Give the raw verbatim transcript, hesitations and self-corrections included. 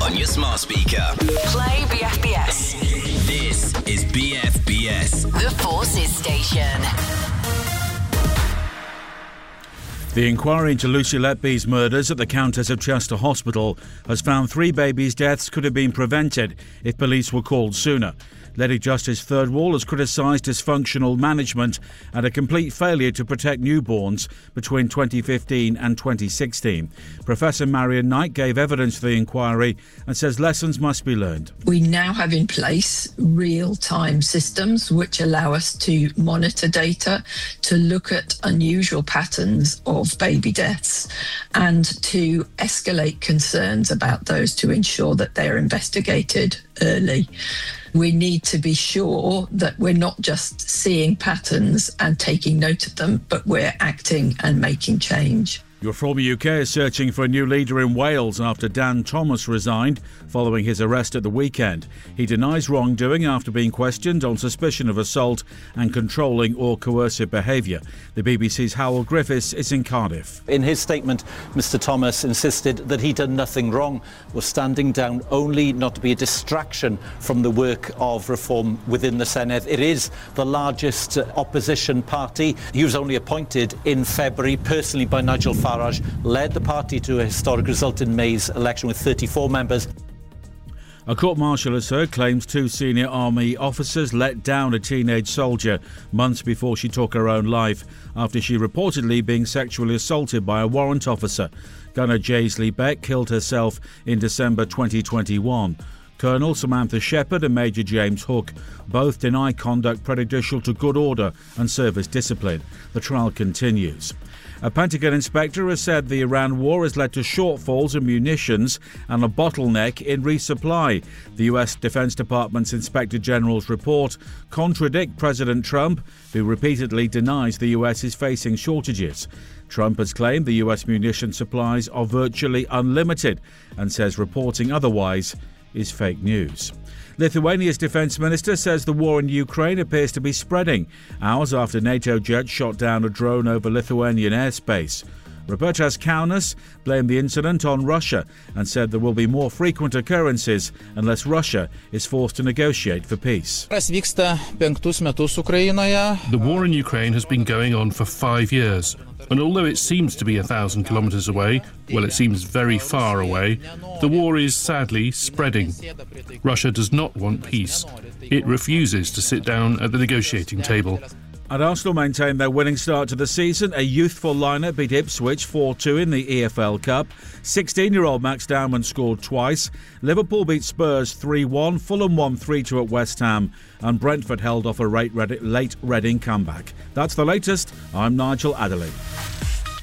on your smart speaker. Play B F B S. This is B F B S. The Forces Station. The inquiry into Lucy Letby's murders at the Countess of Chester Hospital has found three babies' deaths could have been prevented if police were called sooner. Lady Justice Third Wall has criticised dysfunctional management and a complete failure to protect newborns between twenty fifteen and twenty sixteen. Professor Marion Knight gave evidence to the inquiry and says lessons must be learned. We now have in place real-time systems which allow us to monitor data, to look at unusual patterns of baby deaths and to escalate concerns about those to ensure that they're investigated early. We need to be sure that we're not just seeing patterns and taking note of them, but we're acting and making change. Your former U K is searching for a new leader in Wales after Dan Thomas resigned following his arrest at the weekend. He denies wrongdoing after being questioned on suspicion of assault and controlling or coercive behaviour. The B B C's Howell Griffiths is in Cardiff. In his statement, Mr Thomas insisted that he'd done nothing wrong, was standing down only not to be a distraction from the work of reform within the Senedd. It is the largest opposition party. He was only appointed in February, personally by Nigel Farage. Farage led the party to a historic result in May's election with thirty-four members. A court-martial has heard claims two senior army officers let down a teenage soldier months before she took her own life after she reportedly being sexually assaulted by a warrant officer. Gunner Jaisley Beck killed herself in December twenty twenty-one. Colonel Samantha Shepherd and Major James Hook both deny conduct prejudicial to good order and service discipline. The trial continues. A Pentagon inspector has said the Iran war has led to shortfalls in munitions and a bottleneck in resupply. The U S Defense Department's Inspector General's report contradicts President Trump, who repeatedly denies the U S is facing shortages. Trump has claimed the U S munition supplies are virtually unlimited and says reporting otherwise is fake news. Lithuania's defence minister says the war in Ukraine appears to be spreading, hours after NATO jets shot down a drone over Lithuanian airspace. Robertas Kaunas blamed the incident on Russia and said there will be more frequent occurrences unless Russia is forced to negotiate for peace. The war in Ukraine has been going on for five years. And although it seems to be a thousand kilometres away, well, it seems very far away, the war is sadly spreading. Russia does not want peace. It refuses to sit down at the negotiating table. And Arsenal maintained their winning start to the season. A youthful lineup beat Ipswich four two in the E F L Cup. sixteen-year-old Max Dowman scored twice. Liverpool beat Spurs three one. Fulham won three two at West Ham. And Brentford held off a late Reading comeback. That's the latest. I'm Nigel Adderley.